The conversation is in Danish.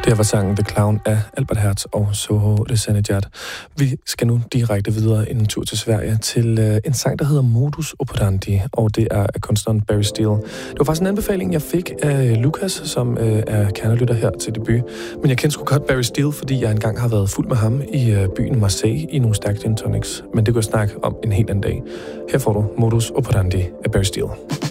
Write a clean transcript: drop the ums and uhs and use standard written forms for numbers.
Det var sangen The Clown af Albert Hertz og Soho Sanejad. Vi skal nu direkte videre en tur til Sverige til en sang, der hedder Modus Operandi, og det er af kunstneren Barry Steele. Det var faktisk en anbefaling, jeg fik af Lukas, som er kernelytter her til debut. Men jeg kender sgu godt Barry Steele, fordi jeg engang har været fuld med ham i byen Marseille i nogle stærke gin tonics. Men det kan jeg snakke om en helt anden dag. Her får du Modus Operandi af Barry Steele.